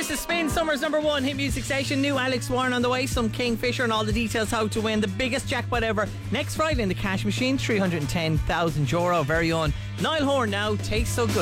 This is Spin, Summer's #1 hit music station. New Alex Warren on the way, some Kingfisher, and all the details how to win the biggest jackpot ever next Friday in the cash machine. €310,000. Very own Niall Horan now. Tastes so good.